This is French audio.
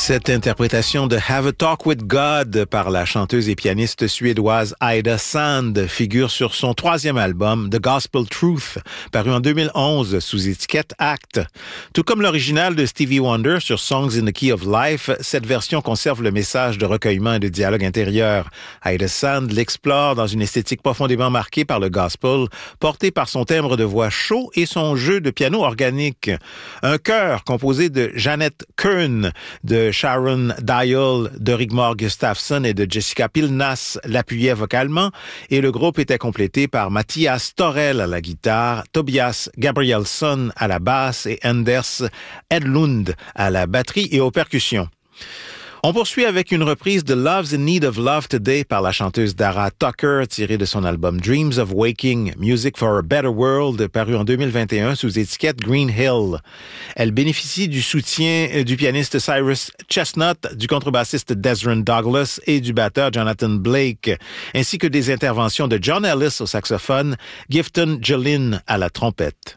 Cette interprétation de Have a Talk with God par la chanteuse et pianiste suédoise Ida Sand figure sur son 3e album The Gospel Truth, paru en 2011 sous étiquette Act. Tout comme l'original de Stevie Wonder sur Songs in the Key of Life, cette version conserve le message de recueillement et de dialogue intérieur. Ida Sand l'explore dans une esthétique profondément marquée par le gospel, portée par son timbre de voix chaud et son jeu de piano organique. Un chœur composé de Jeanette Kern, de Sharon Dial, de Rigmor Gustafsson et de Jessica Pilnas l'appuyait vocalement et le groupe était complété par Mattias Torell à la guitare, Tobias Gabrielsson à la basse et Anders Edlund à la batterie et aux percussions. On poursuit avec une reprise de Love's in Need of Love Today par la chanteuse Dara Tucker, tirée de son album Dreams of Waking, Music for a Better World, paru en 2021 sous étiquette Green Hill. Elle bénéficie du soutien du pianiste Cyrus Chestnut, du contrebassiste Desron Douglas et du batteur Jonathan Blake, ainsi que des interventions de John Ellis au saxophone, Gifton Jolin à la trompette.